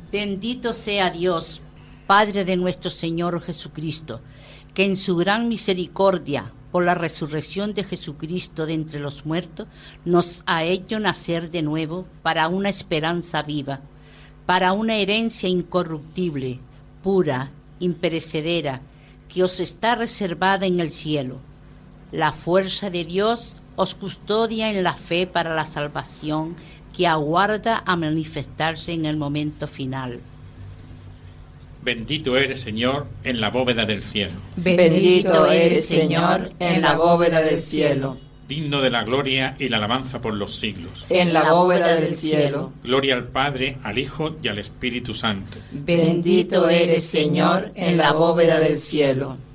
Bendito sea Dios, Padre de nuestro Señor Jesucristo, que en su gran misericordia, por la resurrección de Jesucristo de entre los muertos, nos ha hecho nacer de nuevo para una esperanza viva, para una herencia incorruptible, pura, imperecedera, que os está reservada en el cielo. La fuerza de Dios os custodia en la fe para la salvación que aguarda a manifestarse en el momento final. Bendito eres, Señor, en la bóveda del cielo. Bendito eres, Señor, en la bóveda del cielo. Digno de la gloria y la alabanza por los siglos. En la bóveda del cielo. Gloria al Padre, al Hijo y al Espíritu Santo. Bendito eres, Señor, en la bóveda del cielo.